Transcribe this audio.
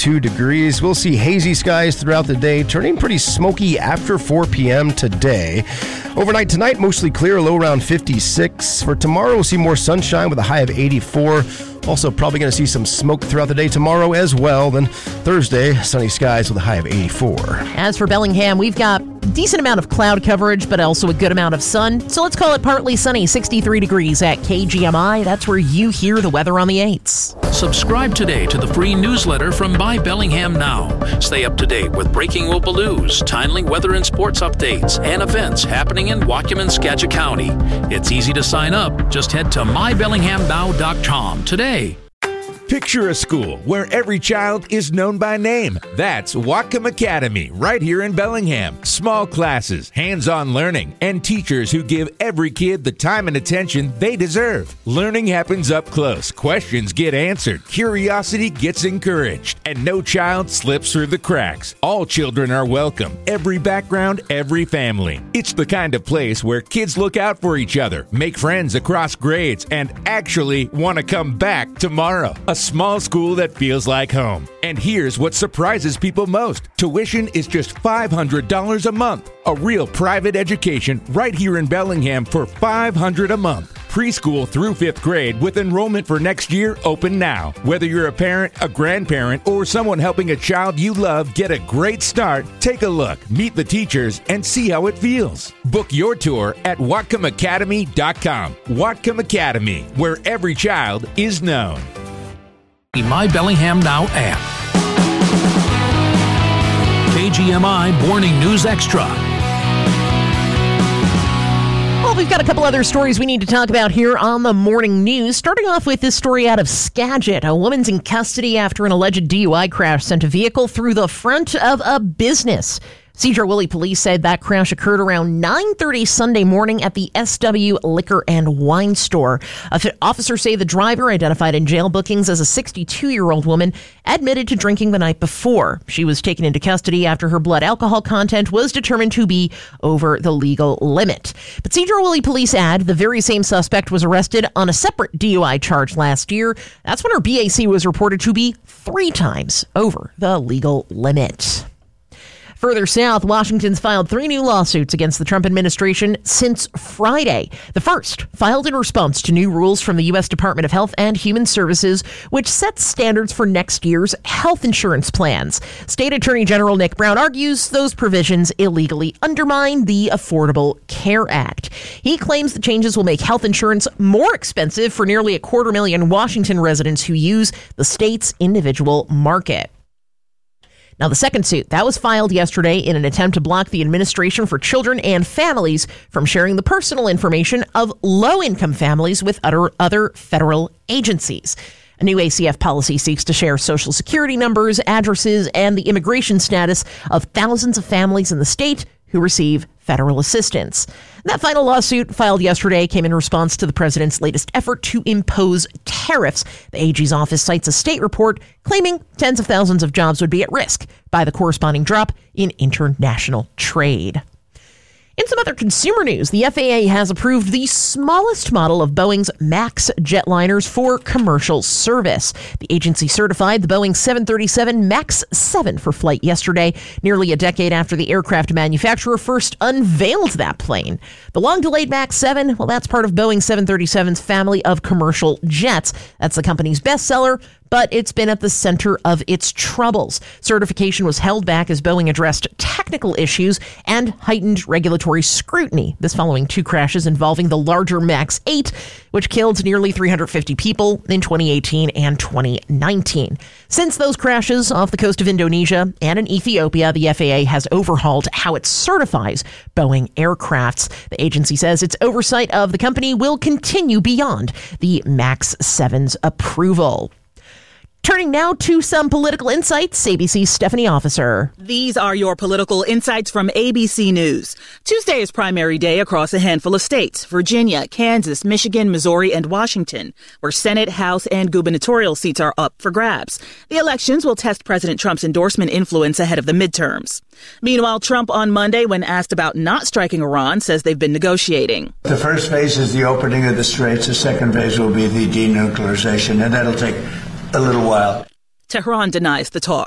62 degrees. We'll see hazy skies throughout the day, turning pretty smoky after 4 p.m. today. Overnight tonight, mostly clear, low around 56. For tomorrow, we'll see more sunshine with a high of 84. Also, probably going to see some smoke throughout the day tomorrow as well. Then Thursday, sunny skies with a high of 84. As for Bellingham, we've got a decent amount of cloud coverage, but also a good amount of sun. So let's call it partly sunny, 63 degrees at KGMI. That's where you hear the weather on the 8s. Subscribe today to the free newsletter from Buy Bellingham Now. Stay up to date with breaking local news, timely weather and sports updates, and events happening in Whatcom and Skagit County. It's easy to sign up. Just head to mybellinghamnow.com today. Picture a school where every child is known by name. That's Whatcom Academy, right here in Bellingham. Small classes, hands-on learning, and teachers who give every kid the time and attention they deserve. Learning happens up close. Questions get answered. Curiosity gets encouraged. And no child slips through the cracks. All children are welcome. Every background, every family. It's the kind of place where kids look out for each other, make friends across grades, and actually want to come back tomorrow. A small school that feels like home. And here's what surprises people most. Tuition is just $500 a month. A real private education right here in Bellingham for $500 a month. Preschool through 5th grade with enrollment for next year open now. Whether you're a parent, a grandparent, or someone helping a child you love get a great start, take a look, meet the teachers, and see how it feels. Book your tour at WhatcomAcademy.com. Whatcom Academy, where every child is known. The My Bellingham Now app. KGMI Morning News Extra. Well, we've got a couple other stories we need to talk about here on the morning news. Starting off with this story out of Skagit. A woman's in custody after an alleged DUI crash sent a vehicle through the front of a business. Sedro-Woolley police said that crash occurred around 9:30 Sunday morning at the SW Liquor and Wine Store. Officers say the driver, identified in jail bookings as a 62-year-old woman, admitted to drinking the night before. She was taken into custody after her blood alcohol content was determined to be over the legal limit. But Sedro-Woolley police add the very same suspect was arrested on a separate DUI charge last year. That's when her BAC was reported to be 3 times over the legal limit. Further south, Washington's filed 3 new lawsuits against the Trump administration since Friday. The first, filed in response to new rules from the U.S. Department of Health and Human Services, which sets standards for next year's health insurance plans. State Attorney General Nick Brown argues those provisions illegally undermine the Affordable Care Act. He claims the changes will make health insurance more expensive for nearly 250,000 Washington residents who use the state's individual market. Now, the second suit, that was filed yesterday in an attempt to block the Administration for Children and Families from sharing the personal information of low-income families with other federal agencies. A new ACF policy seeks to share Social Security numbers, addresses, and the immigration status of thousands of families in the state who receive federal assistance. That final lawsuit filed yesterday came in response to the president's latest effort to impose tariffs. The AG's office cites a state report claiming tens of thousands of jobs would be at risk by the corresponding drop in international trade. In some other consumer news, the FAA has approved the smallest model of Boeing's MAX jetliners for commercial service. The agency certified the Boeing 737 MAX 7 for flight yesterday, nearly a decade after the aircraft manufacturer first unveiled that plane. The long-delayed MAX 7, well, that's part of Boeing 737's family of commercial jets. That's the company's bestseller, but it's been at the center of its troubles. Certification was held back as Boeing addressed technical issues and heightened regulatory scrutiny. This following 2 crashes involving the larger MAX 8, which killed nearly 350 people in 2018 and 2019. Since those crashes off the coast of Indonesia and in Ethiopia, the FAA has overhauled how it certifies Boeing aircrafts. The agency says its oversight of the company will continue beyond the MAX 7's approval. Turning now to some political insights, ABC's Stephanie Officer. These are your political insights from ABC News. Tuesday is primary day across a handful of states, Virginia, Kansas, Michigan, Missouri, and Washington, where Senate, House, and gubernatorial seats are up for grabs. The elections will test President Trump's endorsement influence ahead of the midterms. Meanwhile, Trump on Monday, when asked about not striking Iran, says they've been negotiating. The first phase is the opening of the straits. The second phase will be the denuclearization, and that'll take a little while. Tehran denies the talk.